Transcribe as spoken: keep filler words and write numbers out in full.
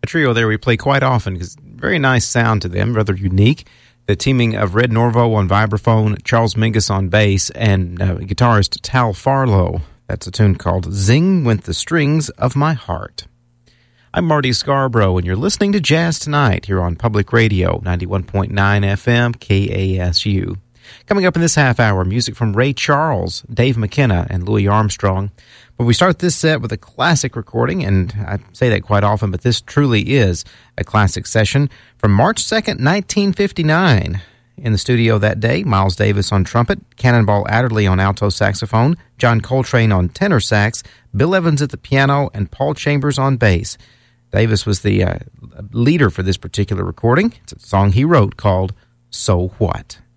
trio there we play quite often because very nice sound to them, rather unique. The teaming of Red Norvo on vibraphone, Charles Mingus on bass, and uh, guitarist Tal Farlow. That's a tune called Zing with the Strings of My Heart. I'm Marty Scarborough, and you're listening to Jazz Tonight here on Public Radio, ninety-one point nine F M, K A S U. Coming up in this half hour, music from Ray Charles, Dave McKenna, and Louis Armstrong. But we start this set with a classic recording, and I say that quite often, but this truly is a classic session from March second, nineteen fifty-nine. In the studio that day, Miles Davis on trumpet, Cannonball Adderley on alto saxophone, John Coltrane on tenor sax, Bill Evans at the piano, and Paul Chambers on bass. Davis was the uh, leader for this particular recording. It's a song he wrote called So What?